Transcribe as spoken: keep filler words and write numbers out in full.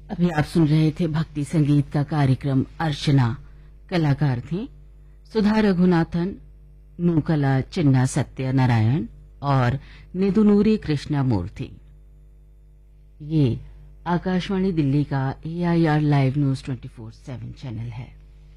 अभी आप सुन रहे थे भक्ति संगीत का कार्यक्रम अर्चना। कलाकार थे सुधा रघुनाथन, नूकला चिन्ना सत्य नारायण और निदुनूरी कृष्णा मूर्ति। ये आकाशवाणी दिल्ली का ए I R live news twenty four seven channel है।